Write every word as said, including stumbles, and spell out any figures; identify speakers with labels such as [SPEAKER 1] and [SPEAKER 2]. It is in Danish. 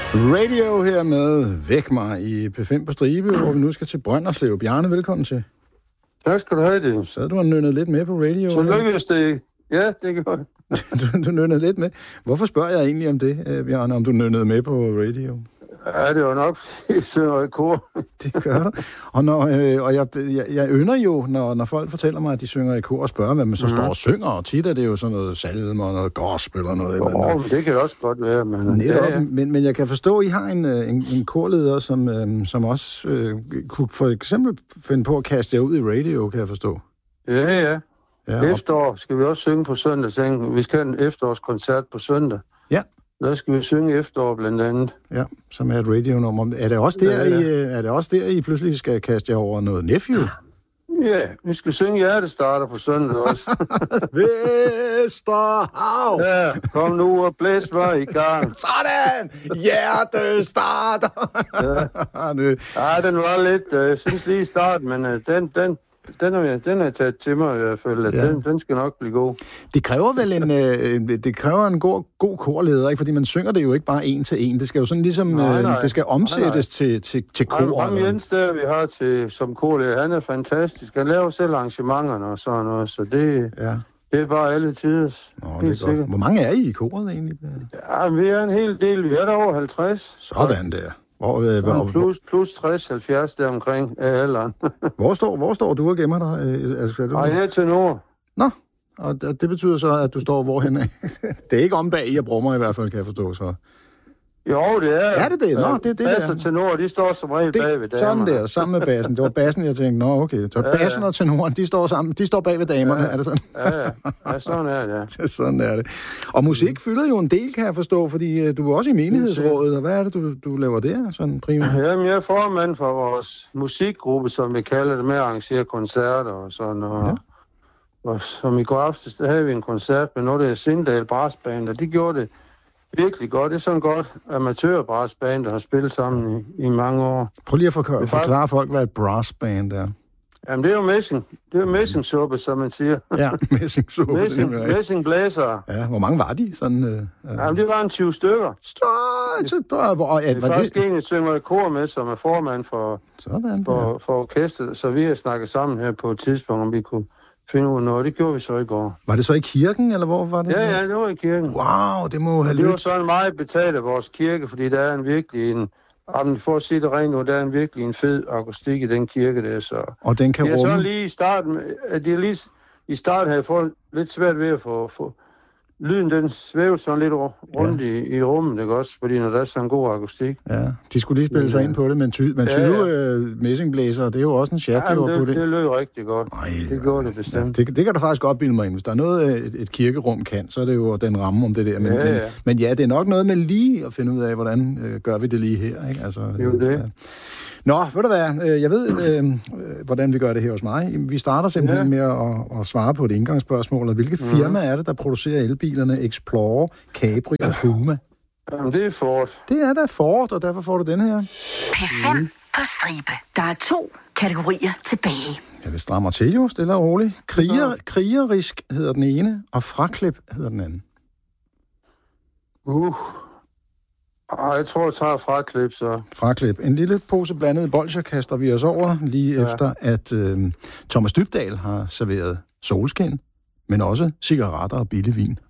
[SPEAKER 1] Radio her med Væk mig i P fem på stribe, hvor vi nu skal til Brønderslev. Bjarne, velkommen til.
[SPEAKER 2] Tak skal du have, det.
[SPEAKER 1] Så du har nynnet lidt med på radio.
[SPEAKER 2] Så lykkedes det. Ja, det gjorde
[SPEAKER 1] du, du nynnede lidt med. Hvorfor spørger jeg egentlig om det, Bjarne, om du nynnede med på radio?
[SPEAKER 2] Ja, det var nok, jeg synger i kor.
[SPEAKER 1] Det gør du. Og, når, øh, og jeg, jeg, jeg ynder jo, når, når folk fortæller mig, at de synger i kor, og spørger, hvad man så mm. står og synger. Og tit er det jo sådan noget salmer og noget gospel og noget.
[SPEAKER 2] Åh, oh, det kan også godt være. Men,
[SPEAKER 1] ja,
[SPEAKER 2] ja.
[SPEAKER 1] men, men jeg kan forstå, at I har en, en, en korleder, som, øh, som også øh, kunne for eksempel finde på at kaste jer ud i radio, kan jeg forstå.
[SPEAKER 2] Ja, ja.
[SPEAKER 1] ja
[SPEAKER 2] Efterår skal vi også synge på søndag. Vi skal have en efterårskoncert på søndag.
[SPEAKER 1] Ja.
[SPEAKER 2] Der skal vi synge efterår blandt andet.
[SPEAKER 1] Ja, som er et radionummer. Er det også der, ja, ja. I, er det også der, I pludselig skal kaste jer over noget Nephew?
[SPEAKER 2] Ja, vi skal synge Hjertestarter på søndag også.
[SPEAKER 1] Vesterhav!
[SPEAKER 2] Ja, kom nu og blæs mig i gang.
[SPEAKER 1] Sådan! Hjertestarter!
[SPEAKER 2] Ja. ja, den var lidt, jeg synes lige i starten, men den, den, Den er, den er taget til mig i hvert fald. Ja. Den, den skal nok blive god.
[SPEAKER 1] Det kræver vel en, øh, det kræver en god, god korleder, ikke? Fordi man synger det jo ikke bare en til en. Det skal jo sådan ligesom, nej, nej. Øh, det skal omsættes nej, nej. til, til, til kor.
[SPEAKER 2] Ram Jens, der vi har til, som korleder, han er fantastisk. Han laver selv arrangementerne og sådan noget, så det, ja. det er bare alle tiders.
[SPEAKER 1] Nå, det er godt. Hvor mange er I i koret egentlig?
[SPEAKER 2] Ja, vi er en hel del. Vi er der over halvtreds.
[SPEAKER 1] Sådan der. Hvor, øh, hvor,
[SPEAKER 2] plus, plus tres halvfjerds der omkring af alderen.
[SPEAKER 1] hvor, står, hvor står du og gemmer dig? Øh, altså, du...
[SPEAKER 2] Ej, her til nord.
[SPEAKER 1] Nå, og det betyder så, at du står hvorhen af? Det er ikke om bag i og brummer i hvert fald, kan jeg forstå så.
[SPEAKER 2] Jo, det er.
[SPEAKER 1] Er det det? Nå, det er det der.
[SPEAKER 2] Basser til nord, de står som regel
[SPEAKER 1] det,
[SPEAKER 2] bag ved damerne.
[SPEAKER 1] Sådan der, sammen med bassen. Det var bassen, jeg tænkte, nå okay. Så ja, bassen ja. og tenoren, de står sammen, de står bag ved damerne,
[SPEAKER 2] ja.
[SPEAKER 1] er det sådan?
[SPEAKER 2] Ja, ja. Ja, sådan er det, ja.
[SPEAKER 1] Sådan er det. Og musik fylder jo en del, kan jeg forstå, fordi du er også i menighedsrådet, og hvad er det, du, du laver der, sådan primært?
[SPEAKER 2] Jamen, jeg er formand for vores musikgruppe, som vi kalder det, med at arrangere koncerter og sådan, og, ja. og som i går aftes, der havde vi en koncert med noget, der er Sindal Brass Band, og de gjorde det virkelig godt. Det er sådan et godt amatør-brassband, der har spillet sammen i, i mange år.
[SPEAKER 1] Prøv lige at forklare, forklare folk, hvad et brassband er.
[SPEAKER 2] Jamen, det er jo messing. Det er jo messingsuppe, som man siger.
[SPEAKER 1] Ja, messingsuppe.
[SPEAKER 2] Messing, messingblæsere.
[SPEAKER 1] Ja, hvor mange var de? Sådan, øh,
[SPEAKER 2] Jamen, det var en tyve stykker.
[SPEAKER 1] Støj, så bare, hvor,
[SPEAKER 2] det er faktisk det? en, jeg synger i kor med, som er formand for,
[SPEAKER 1] sådan,
[SPEAKER 2] for, for orkestret. Så vi har snakket sammen her på et tidspunkt, om vi kunne finde ud af noget. Det gjorde vi så i går.
[SPEAKER 1] Var det så i kirken, eller hvor var det?
[SPEAKER 2] Ja, ja, det var i kirken.
[SPEAKER 1] Wow, det må have
[SPEAKER 2] lyttet. Det var sådan meget betalt af vores kirke, fordi der er en virkelig en... For at sige det rent nu, der er en virkelig en fed akustik i den kirke der, så...
[SPEAKER 1] Og den kan
[SPEAKER 2] rumme...
[SPEAKER 1] Det
[SPEAKER 2] er sådan lige i starten... De er lige i starten havde fået lidt svært ved at få... få lyden, den svæver sådan lidt rundt ja. i, i rummet, ikke også? Fordi når der er sådan en god akustik.
[SPEAKER 1] Ja, de skulle lige spille ja. sig ind på det, men ty, men tyve ja, ja. Øh, messingblæser, det er jo også en chat,
[SPEAKER 2] ja,
[SPEAKER 1] det,
[SPEAKER 2] det, det lød rigtig godt. Ej, det gjorde det bestemt.
[SPEAKER 1] Ja, det, det kan du faktisk godt bilde mig ind. Hvis der er noget, et, et kirkerum kan, så er det jo den ramme om det der. Men ja, ja. Men, men ja, det er nok noget med lige at finde ud af, hvordan øh, gør vi det lige her, ikke? Altså,
[SPEAKER 2] jo, det.
[SPEAKER 1] Ja. Nå, ved du hvad, jeg ved, øh, hvordan vi gør det her hos mig. Vi starter simpelthen ja. med at, at svare på et indgangsspørgsmål. Og hvilket firma mm. er det, der producerer elbilerne Explorer, Capri og Puma?
[SPEAKER 2] Jamen, det er Ford.
[SPEAKER 1] Det er da Ford, og derfor får du den her.
[SPEAKER 3] P fem mm. på stribe. Der er to kategorier tilbage.
[SPEAKER 1] Ja, det strammer til jo, stille og roligt. Kriger, ja. Krigerisk hedder den ene, og fraklip hedder den anden.
[SPEAKER 2] Uh... Ah, jeg tror, jeg tager fraklip, så.
[SPEAKER 1] Fraklip. En lille pose blandet bolsjer kaster vi os over, lige ja. efter, at øh, Thomas Dybdahl har serveret solskin, men også cigaretter og billig vin.